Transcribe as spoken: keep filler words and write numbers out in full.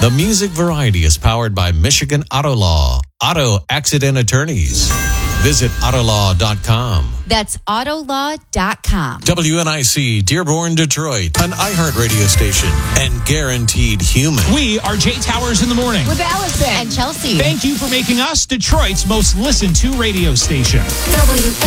The Music Variety is powered by Michigan Auto Law. Auto Accident Attorneys. Visit autolaw dot com. That's autolaw dot com. W N I C, Dearborn, Detroit, an iHeart radio station and guaranteed human. We are Jay Towers in the morning With Allison and Chelsea. Thank you for making us Detroit's most listened to radio station. W